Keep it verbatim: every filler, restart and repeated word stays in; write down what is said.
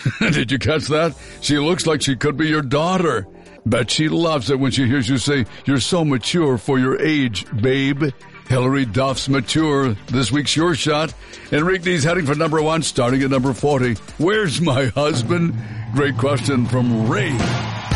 Did you catch that? She looks like she could be your daughter. Bet she loves it when she hears you say, "You're so mature for your age, babe." Hillary Duff's mature. This week's Your Shot. Enrique's heading for number one, starting at number forty. Where's my husband? Great question from Ray.